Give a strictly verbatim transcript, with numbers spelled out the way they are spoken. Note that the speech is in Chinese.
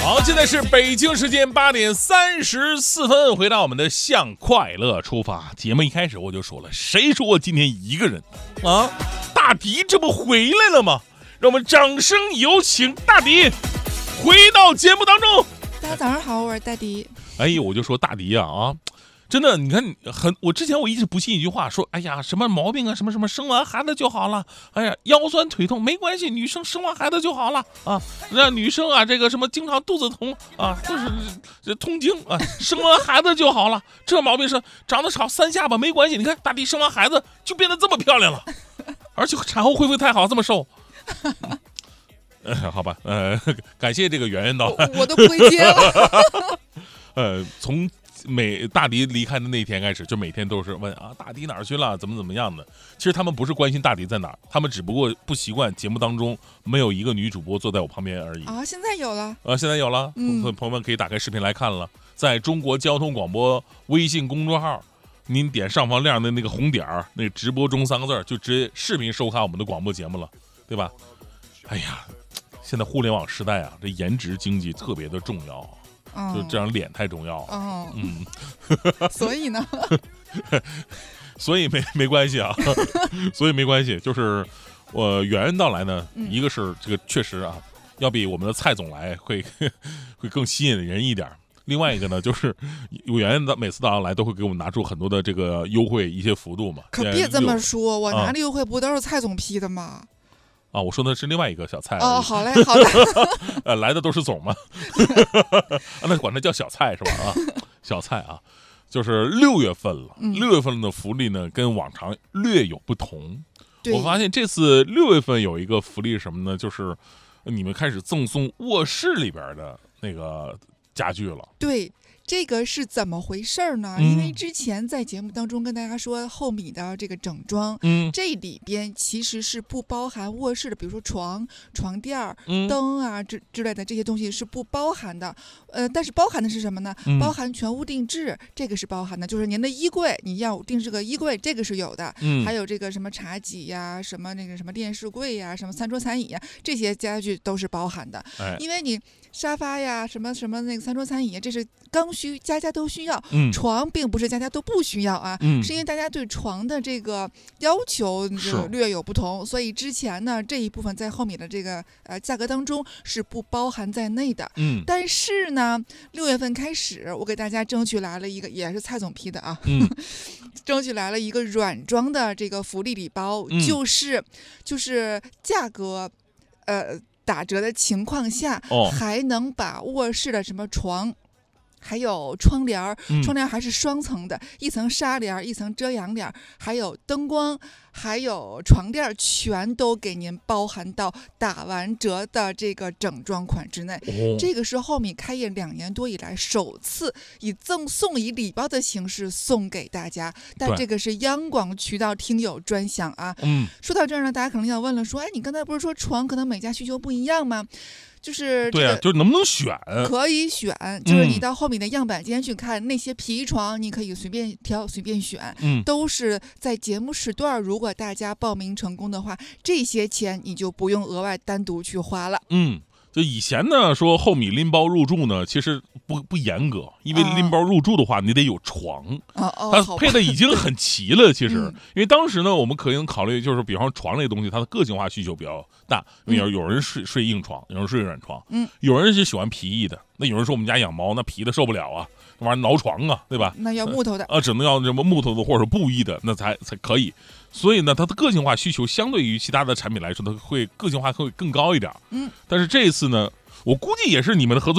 好，现在是北京时间八点三十四分，回到我们的向快乐出发节目。一开始我就说了，谁说我今天一个人啊？大迪这不回来了吗？让我们掌声有请大迪回到节目当中。 大家早上好，我是大迪。 哎呦，我就说大迪啊啊！真的，你看，很，我之前我一直不信一句话，说，哎呀，什么毛病啊，什么什么，生完孩子就好了。哎呀，腰酸腿痛没关系，女生生完孩子就好了啊。让女生啊，这个什么经常肚子疼啊，或是这痛经啊，生完孩子就好了。这毛病是长得少三下巴没关系。你看大弟生完孩子就变得这么漂亮了，而且产后恢复太好，这么瘦。呃，好吧，呃，感谢这个圆圆到， 我, 我都不会接了。 呃，从。每大迪离开的那天开始，就每天都是问啊，大迪哪儿去了，怎么怎么样的。其实他们不是关心大迪在哪儿，他们只不过不习惯节目当中没有一个女主播坐在我旁边而已。 啊，现在有了， 呃，现在有了，嗯，朋友们可以打开视频来看了，在中国交通广播微信公众号，您点上方亮的那个红点儿，那个直播中三个字，就直接视频收看我们的广播节目了，对吧？哎呀，现在互联网时代啊，这颜值经济特别的重要。就这张脸太重要了， 哦、 嗯， 所以呢， 所以没没关系啊，所以没关系，就是我圆圆到来呢，嗯、一个是这个确实啊，要比我们的蔡总来会会更吸引人一点。另外一个呢，就是圆圆的每次到来都会给我们拿出很多的这个优惠一些幅度嘛。 可别这么说，我拿的优惠不都是蔡总批的吗？ 啊，我说的是另外一个小蔡哦，好嘞，好的。 呃，来的都是总嘛，啊，那管他叫小蔡是吧？啊，小蔡啊，就是六月份了，嗯、六月份的福利呢跟往常略有不同。我发现这次六月份有一个福利是什么呢？就是你们开始赠送卧室里边的那个家具了。 对。这个是怎么回事呢？ 嗯、 因为之前在节目当中跟大家说，后米的这个整装， 嗯， 这里边其实是不包含卧室的，比如说床、床垫、 嗯、 灯啊之之类的这些东西是不包含的。呃，但是包含的是什么呢？ 嗯、 包含全屋定制，这个是包含的，就是您的衣柜，你要定制个衣柜，这个是有的。 嗯， 还有这个什么茶几呀、什么那个什么电视柜呀、什么餐桌餐椅呀，这些家具都是包含的。 哎、 因为你沙发呀、什么什么那个餐桌餐椅，这是刚需，家家都需要。 嗯， 床并不是家家都不需要啊， 嗯、 是因为大家对床的这个要求就略有不同，所以之前呢这一部分在后面的这个呃价格当中是不包含在内的。 嗯， 但是呢，六月份开始，我给大家争取来了一个，也是蔡总批的啊， 嗯、 争取来了一个软装的这个福利礼包， 嗯、 就是就是价格，呃。打折的情况下， 哦、 还能把卧室的什么床，还有窗帘， 嗯、 窗帘还是双层的，一层纱帘，一层遮阳帘，还有灯光，还有床垫，全都给您包含到打完折的这个整装款之内。 哦、 这个是后米开业两年多以来首次以赠送以礼包的形式送给大家，但这个是央广渠道听友专享啊。 嗯， 说到这儿呢，大家可能要问了，说，哎，你刚才不是说床可能每家需求不一样吗？就是对啊，就是能不能选？ 可以选，就是你到后面的样板间去看、嗯、那些皮床，你可以随便挑、随便选， 嗯， 都是在节目时段，如果大家报名成功的话，这些钱你就不用额外单独去花了。 嗯。就以前呢，说后米拎包入住呢，其实不不严格，因为拎包入住的话，你得有床， 哦哦， 它配的已经很齐了。其实， 嗯、 因为当时呢，我们可能考虑，就是比方说床类的东西，它的个性化需求比较大。因为有人睡睡硬床，有人睡软床， 嗯， 有人是喜欢皮衣的。那有人说我们家养猫，那皮的受不了啊，那玩意儿挠床啊，对吧？ 那要木头的啊，只能要什么木头的或者布艺的，那才才可以。所以呢，它的个性化需求相对于其他的产品来说，它会个性化会更高一点。 嗯， 但是这一次呢。我估计也是你们的合作